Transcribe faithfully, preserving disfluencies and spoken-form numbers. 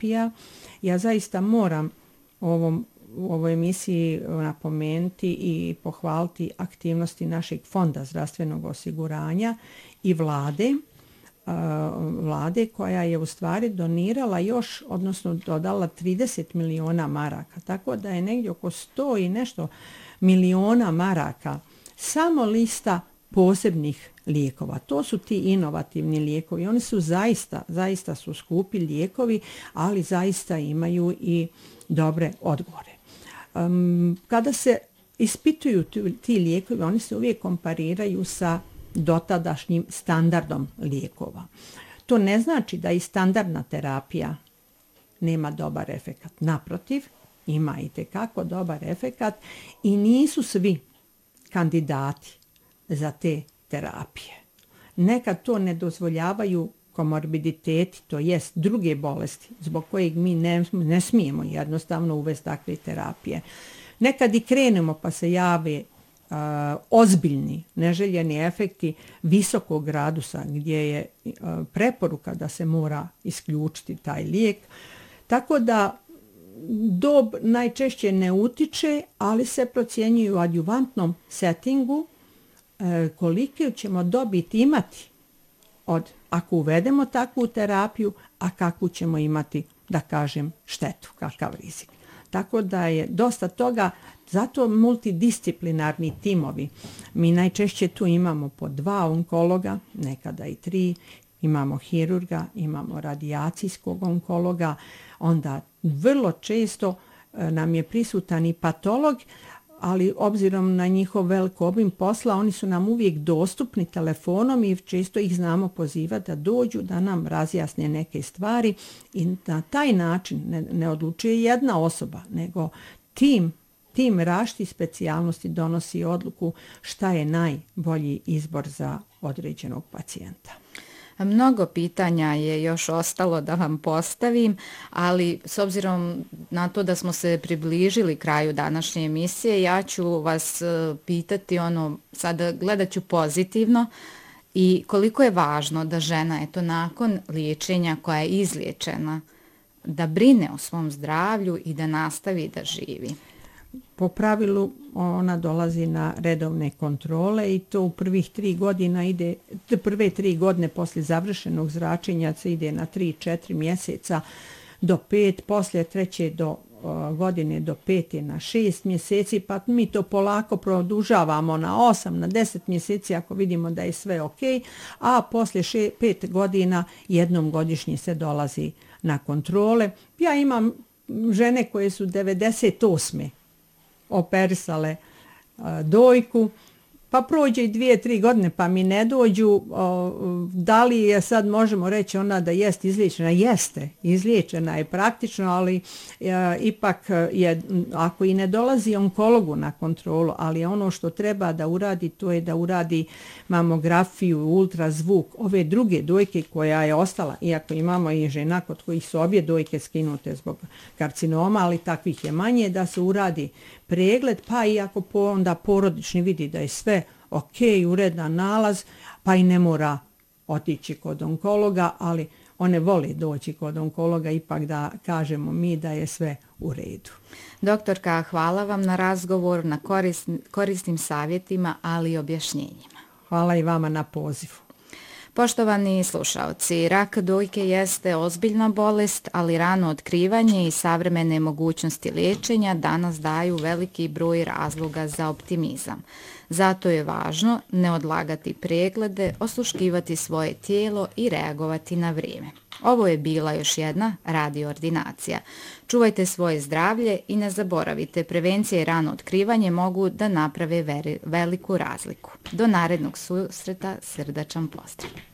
terapija. Ja zaista moram ovom, u ovoj emisiji napomenuti i pohvaliti aktivnosti našeg Fonda zdravstvenog osiguranja i vlade, vlade koja je u stvari donirala još, odnosno dodala trideset miliona maraka, tako da je negdje oko sto i nešto miliona maraka samo lista posebnih lijekova. To su ti inovativni lijekovi. Oni su zaista, zaista su skupi lijekovi, ali zaista imaju i dobre odgovore. Um, kada se ispituju ti lijekovi, oni se uvijek kompariraju sa dotadašnjim standardom lijekova. To ne znači da i standardna terapija nema dobar efekat. Naprotiv, ima i tekako dobar efekat i nisu svi kandidati za te terapije. Nekad to ne dozvoljavaju komorbiditeti, to jest druge bolesti zbog kojeg mi ne, ne smijemo jednostavno uvesti takve terapije. Nekad i krenemo pa se jave uh, ozbiljni neželjeni efekti visokog gradusa gdje je uh, preporuka da se mora isključiti taj lijek. Tako da dob najčešće ne utiče, ali se procjenjuju u adjuvantnom settingu uh, koliko ćemo dobiti imati od ako uvedemo takvu terapiju, a kakvu ćemo imati, da kažem, štetu, kakav rizik. Tako da je dosta toga, zato multidisciplinarni timovi. Mi najčešće tu imamo po dva onkologa, nekada i tri, imamo hirurga, imamo radijacijskog onkologa, onda vrlo često nam je prisutan i patolog, ali obzirom na njihov velik obim posla, oni su nam uvijek dostupni telefonom i često ih znamo pozivati da dođu, da nam razjasne neke stvari i na taj način ne, ne odlučuje jedna osoba, nego tim, tim različitih specijalnosti donosi odluku šta je najbolji izbor za određenog pacijenta. Mnogo pitanja je još ostalo da vam postavim, ali s obzirom na to da smo se približili kraju današnje emisije, ja ću vas pitati ono, sada gledat ću pozitivno i koliko je važno da žena, eto, nakon liječenja koja je izliječena, da brine o svom zdravlju i da nastavi da živi. Po pravilu ona dolazi na redovne kontrole i to u prvih tri godina ide, prve tri godine poslije završenog zračenja se ide na tri četiri mjeseca do pet, poslije treće do uh, godine do pete na šest mjeseci, pa mi to polako produžavamo na osam, na deset mjeseci ako vidimo da je sve ok, a poslije še, pet godina jednom godišnje se dolazi na kontrole. Ja imam žene koje su devedeset osme operisale uh, dojku, pa prođe i dvije, tri godine pa mi ne dođu. Uh, da li je sad možemo reći ona da jest izliječena? Jeste, izliječena je praktično, ali uh, ipak je, ako i ne dolazi onkologu na kontrolu, ali ono što treba da uradi, to je da uradi mamografiju, ultrazvuk, ove druge dojke koja je ostala, iako imamo i žena kod kojih su obje dojke skinute zbog karcinoma, ali takvih je manje, da se uradi pregled, pa i ako po, onda porodični vidi da je sve ok, uredan nalaz, pa i ne mora otići kod onkologa, ali one vole doći kod onkologa, ipak da kažemo mi da je sve u redu. Doktorka, hvala vam na razgovor, na korist, korisnim savjetima, ali i objašnjenjima. Hvala i vama na pozivu. Poštovani slušaoci, rak dojke jeste ozbiljna bolest, ali rano otkrivanje i savremene mogućnosti liječenja danas daju veliki broj razloga za optimizam. Zato je važno ne odlagati preglede, osluškivati svoje tijelo i reagovati na vrijeme. Ovo je bila još jedna radio ordinacija. Čuvajte svoje zdravlje i ne zaboravite, prevencija i rano otkrivanje mogu da naprave veliku razliku. Do narednog susreta, srdačan pozdrav.